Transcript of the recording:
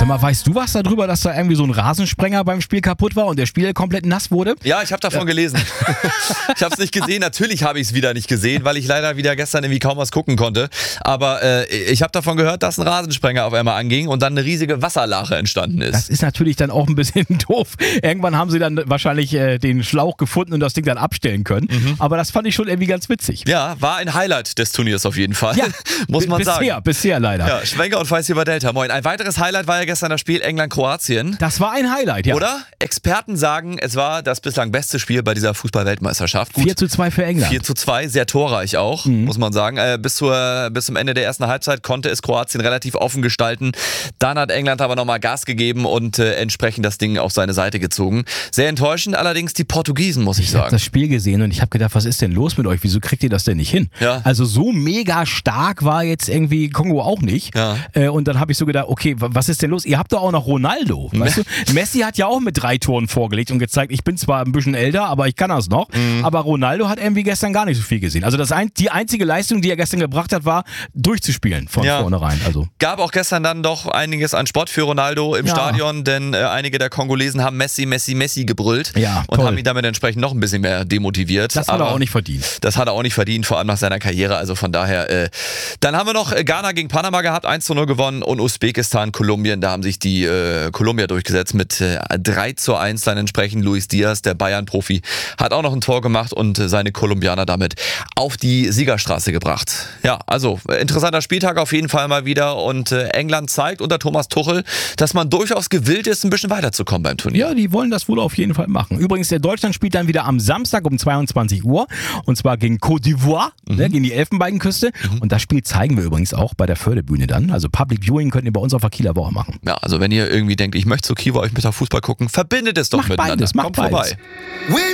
mal, weißt du was darüber, dass da irgendwie so ein Rasensprenger beim Spiel kaputt war und der Spieler komplett nass wurde? Ja, ich habe davon gelesen. Ich habe es nicht gesehen. Natürlich habe ich es wieder nicht gesehen, weil ich leider wieder gestern irgendwie kaum was gucken konnte. Aber ich habe davon gehört, dass ein Rasensprenger auf einmal anging und dann eine riesige Wasserlache entstanden ist. Das ist natürlich dann auch ein bisschen doof. Irgendwann haben sie dann wahrscheinlich den Schlauch gefunden und das Ding dann abstellen können. Aber das fand ich schon irgendwie ganz witzig. Ja, war ein Highlight des Turniers auf jeden Fall. Ja, muss man sagen. Bisher leider. Ja, Schwenker und Feist über Delta. Moin. Ein weiteres Highlight war ja gestern das Spiel England-Kroatien. Das war ein Highlight, ja. Oder? Experten sagen, es war das bislang beste Spiel bei dieser Fußball-Weltmeisterschaft. 4:2 für England. 4:2, sehr torreich auch, muss man sagen. Bis zum Ende der ersten Halbzeit konnte es Kroatien relativ offen gestalten. Dann hat England aber nochmal Gas gegeben und entsprechend das Ding auf seine Seite gezogen. Sehr enttäuschend allerdings die Portugiesen, muss ich Ich sagen. habe das Spiel gesehen und ich habe gedacht, was ist denn los mit euch? Wieso kriegt ihr das denn nicht hin? Ja. Also so mega stark war jetzt irgendwie Kongo auch nicht. Ja. Und dann habe ich so gedacht, okay, was ist denn los? Ihr habt doch auch noch Ronaldo. Weißt du? Messi hat ja auch mit 3 Toren vorgelegt und gezeigt, ich bin zwar ein bisschen älter, aber ich kann das noch. Aber Ronaldo hat irgendwie gestern gar nicht so viel gesehen. Also die einzige Leistung, die er gestern gebracht hat, war durchzuspielen von vornherein. Also. Gab auch gestern dann doch einiges an Sport für Ronaldo im Stadion, denn einige der Kongolesen haben Messi gebrüllt und haben ihn damit entsprechend noch ein bisschen mehr demotiviert. Das hat er auch nicht verdient. Das hat er auch nicht verdient, vor allem nach seiner Karriere. Also von daher, dann haben wir noch Ghana gegen Panama gehabt, 1:0 gewonnen und Usbekistan, Kolumbien, da haben sich die Kolumbier durchgesetzt mit 3:1 dann entsprechend. Luis Diaz, der Bayern-Profi, hat auch noch ein Tor gemacht und seine Kolumbianer damit auf die Siegerstraße gebracht. Ja, also interessanter Spieltag auf jeden Fall mal wieder und England zeigt unter Thomas Tuchel, dass man durchaus gewillt ist, ein bisschen weiterzukommen beim Turnier. Ja, die wollen das wohl auf jeden Fall machen. Übrigens, der Deutschland spielt dann wieder am Samstag um 22 Uhr und zwar gegen Côte d'Ivoire, gegen die Elfenbeinküste. Und das Spiel zeigen wir übrigens auch bei der Förderbühne dann. Also Public Viewing könnt ihr bei uns auf der Kieler Woche machen. Ja, also wenn ihr irgendwie denkt, ich möchte zu Kiewer euch mit der Fußball gucken, verbindet es doch macht miteinander. Beides, macht Kommt vorbei. beides.